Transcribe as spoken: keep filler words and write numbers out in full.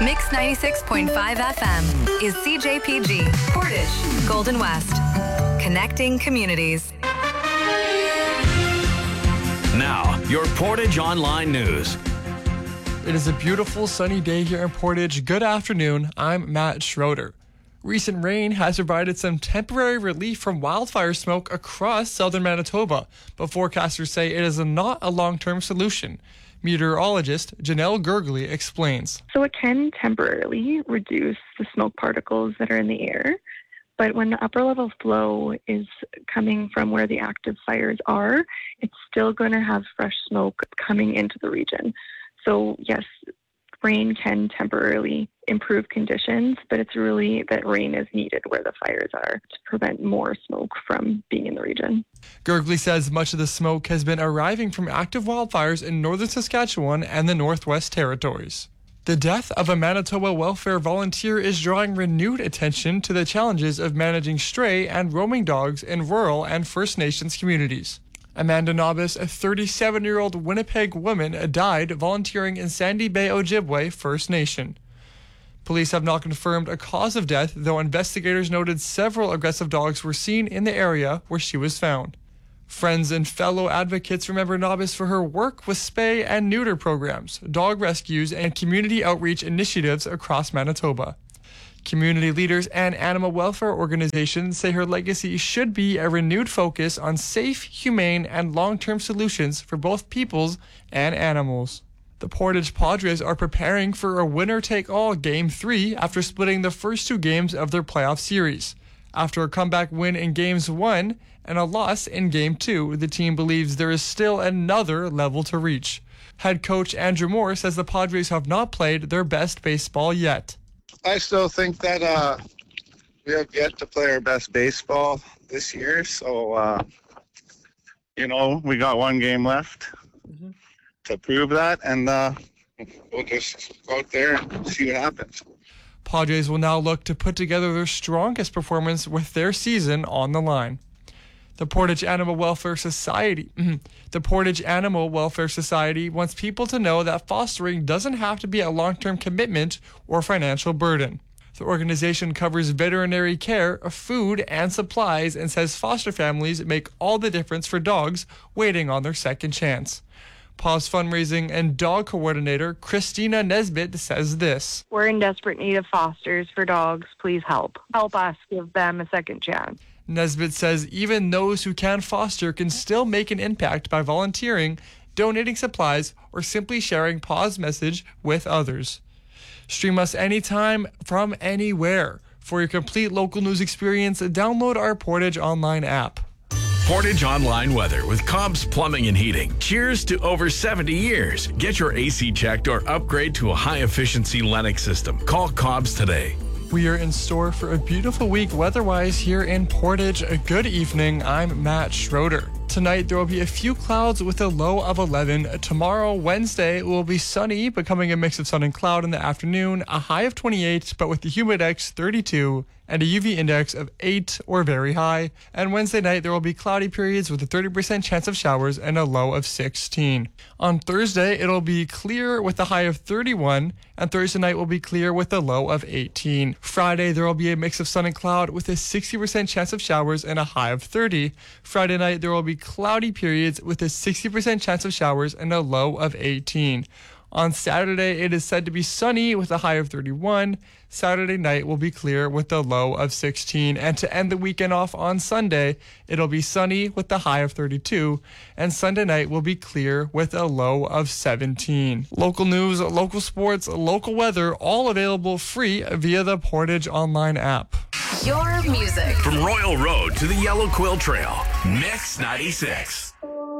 Mix ninety-six point five F M is C J P G, Portage, Golden West. Connecting communities. Now, your Portage Online News. It is a beautiful sunny day here in Portage. Good afternoon. I'm Matt Schroeder. Recent rain has provided some temporary relief from wildfire smoke across southern Manitoba, but forecasters say it is not a long-term solution. Meteorologist Janelle Gurgley explains. So it can temporarily reduce the smoke particles that are in the air, but when the upper level flow is coming from where the active fires are, it's still going to have fresh smoke coming into the region. So yes, rain can temporarily improve conditions, but it's really that rain is needed where the fires are to prevent more smoke from being in the region. Gurgley says much of the smoke has been arriving from active wildfires in northern Saskatchewan and the Northwest Territories. The death of a Manitoba welfare volunteer is drawing renewed attention to the challenges of managing stray and roaming dogs in rural and First Nations communities. Amanda Nobis, a thirty-seven-year-old Winnipeg woman, died volunteering in Sandy Bay, Ojibwe First Nation. Police have not confirmed a cause of death, though investigators noted several aggressive dogs were seen in the area where she was found. Friends and fellow advocates remember Nobis for her work with spay and neuter programs, dog rescues, and community outreach initiatives across Manitoba. Community leaders and animal welfare organizations say her legacy should be a renewed focus on safe, humane, and long-term solutions for both peoples and animals. The Portage Padres are preparing for a winner-take-all Game three after splitting the first two games of their playoff series. After a comeback win in Games one and a loss in Game two, the team believes there is still another level to reach. Head coach Andrew Moore says the Padres have not played their best baseball yet. I still think that uh, we have yet to play our best baseball this year. So, uh, you know, we got one game left mm-hmm. to prove that. And uh, we'll just go out there and see what happens. Padres will now look to put together their strongest performance with their season on the line. The Portage Animal Welfare Society, the Portage Animal Welfare Society wants people to know that fostering doesn't have to be a long-term commitment or financial burden. The organization covers veterinary care, food, and supplies and says foster families make all the difference for dogs waiting on their second chance. Paws Fundraising and Dog Coordinator Christina Nesbitt says this. We're in desperate need of fosters for dogs. Please help. Help us give them a second chance. Nesbitt says even those who can foster can still make an impact by volunteering, donating supplies, or simply sharing Paws' message with others. Stream us anytime from anywhere. For your complete local news experience, download our Portage Online app. Portage Online weather with Cobb's Plumbing and Heating. Cheers to over seventy years. Get your A C checked or upgrade to a high-efficiency Lennox system. Call Cobb's today. We are in store for a beautiful week weather-wise here in Portage. A good evening. I'm Matt Schroeder. Tonight, there will be a few clouds with a low of eleven. Tomorrow, Wednesday, it will be sunny, becoming a mix of sun and cloud in the afternoon, a high of twenty-eight, but with the humidex thirty-two, and a U V index of eight or very high. And Wednesday night, there will be cloudy periods with a thirty percent chance of showers and a low of sixteen. On Thursday, it'll be clear with a high of thirty-one, and Thursday night will be clear with a low of eighteen. Friday, there will be a mix of sun and cloud with a sixty percent chance of showers and a high of thirty. Friday night, there will be cloudy periods with a sixty percent chance of showers and a low of eighteen. On Saturday, it is said to be sunny with a high of thirty-one. Saturday night will be clear with a low of sixteen. And to end the weekend off on Sunday, it'll be sunny with a high of thirty-two. And Sunday night will be clear with a low of seventeen. Local news, local sports, local weather, all available free via the Portage Online app. Your music. From Royal Road to the Yellow Quill Trail, Mix ninety-six.